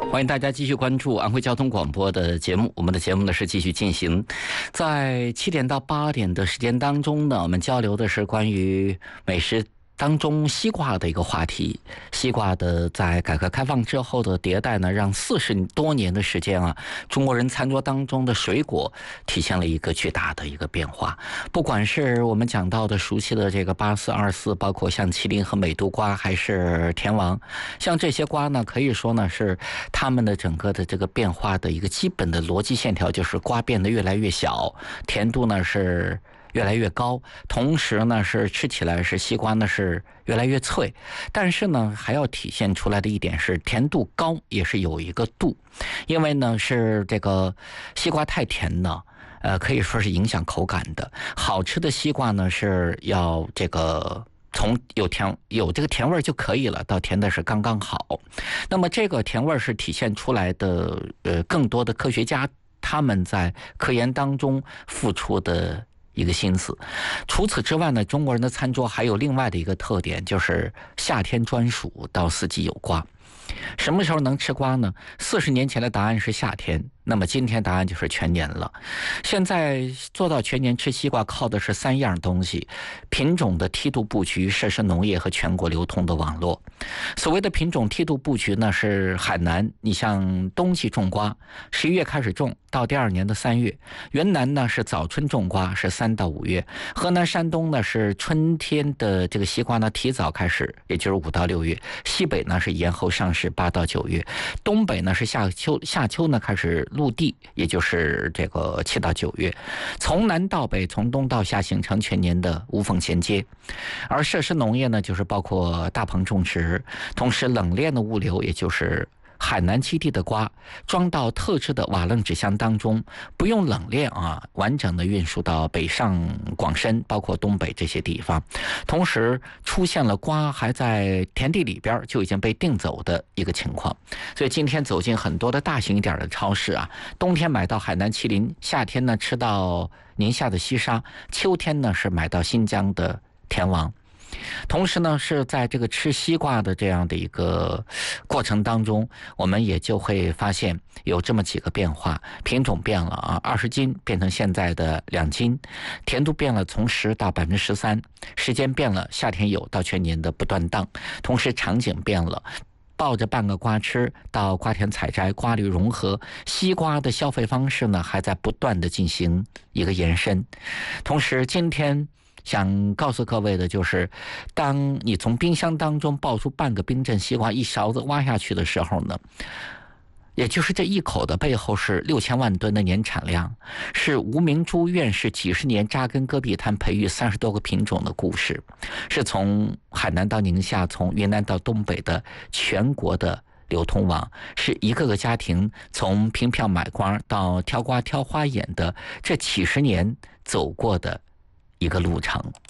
欢迎大家继续关注安徽交通广播的节目。我们的节目呢是继续进行，在7点到8点的时间当中呢，我们交流的是关于美食当中西瓜的一个话题。西瓜的在改革开放之后的迭代呢，让40多年的时间啊，中国人餐桌当中的水果体现了一个巨大的一个变化。不管是我们讲到的熟悉的这个8424，包括像麒麟和美度瓜，还是甜王，像这些瓜呢，可以说呢是它们的整个的这个变化的一个基本的逻辑线条，就是瓜变得越来越小，甜度呢是越来越高，同时呢是吃起来是西瓜呢是越来越脆，但是呢还要体现出来的一点是甜度高也是有一个度，因为呢是这个西瓜太甜呢可以说是影响口感的。好吃的西瓜呢是要这个从有这个甜味就可以了，到甜的是刚刚好。那么这个甜味是体现出来的更多的科学家他们在科研当中付出的一个心思。除此之外呢，中国人的餐桌还有另外的一个特点，就是夏天专属，到四季有瓜。什么时候能吃瓜呢？40年前的答案是夏天，那么今天答案就是全年了。现在做到全年吃西瓜靠的是3样东西：品种的梯度布局、设施农业和全国流通的网络。所谓的品种梯度布局呢，是海南，你像冬季种瓜，11月开始种，到第2年的3月；云南呢是早春种瓜，是3到5月；河南、山东呢是春天的这个西瓜呢提早开始，也就是5到6月；西北呢是延后上市，8到9月；东北呢是夏秋呢开始陆地，也就是这个7到9月。从南到北，从东到夏，形成全年的无缝衔接。而设施农业呢，就是包括大棚种植，同时冷链的物流，也就是海南基地的瓜装到特制的瓦楞纸箱当中，不用冷链啊，完整的运输到北上广深，包括东北这些地方。同时出现了瓜还在田地里边就已经被订走的一个情况。所以今天走进很多的大型一点的超市啊，冬天买到海南麒麟，夏天呢吃到宁夏的西沙，秋天呢是买到新疆的甜王。同时呢，是在这个吃西瓜的这样的一个过程当中，我们也就会发现有这么几个变化：品种变了啊，20斤变成现在的2斤；甜度变了，从10到13%；时间变了，夏天有到全年的不断档；同时场景变了。抱着半个瓜吃到瓜田采摘，瓜绿融合，西瓜的消费方式呢还在不断的进行一个延伸。同时今天想告诉各位的就是，当你从冰箱当中抱出半个冰镇西瓜，一勺子挖下去的时候呢，也就是这一口的背后是6000万吨的年产量，是吴明珠院士几十年扎根戈壁滩培育30多个品种的故事，是从海南到宁夏，从云南到东北的全国的流通网，是一个个家庭从凭票买瓜到挑瓜挑花眼的这几十年走过的一个路程。